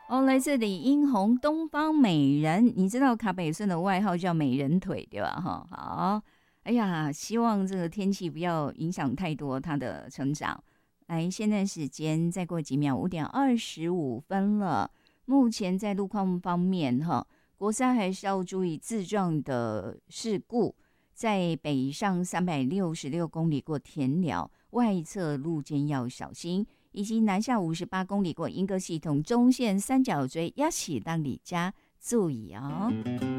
哦，来自李英宏，东方美人。你知道卡北顺的外号叫美人腿对吧？哈，好，哎呀，希望这个天气不要影响太多他的成长。来，现在时间再过几秒，5:25了。目前在路况方面，哈，国三还是要注意自撞的事故，在北上366公里过田寮外侧路肩要小心。以及南下58公里过莺歌系统中线三角锥，要起当你家注意哦。